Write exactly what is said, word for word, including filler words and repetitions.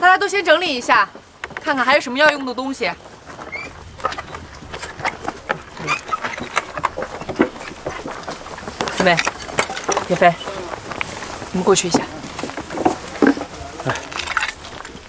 家都先整理一下，看看还有什么要用的东西。小美、叶飞，你们过去一下。